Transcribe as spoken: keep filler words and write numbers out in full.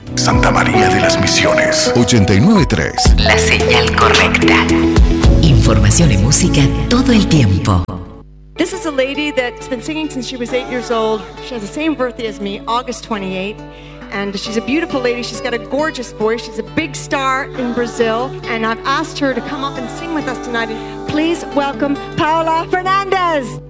Santa María de las Misiones. ochenta y nueve punto tres. La señal correcta. Información y música todo el tiempo. This is a lady that's been singing since she was eight years old. She has the same birthday as me, August twenty-eighth. And she's a beautiful lady. She's got a gorgeous voice. She's a big star in Brazil. And I've asked her to come up and sing with us tonight. Please welcome Paula Fernandez.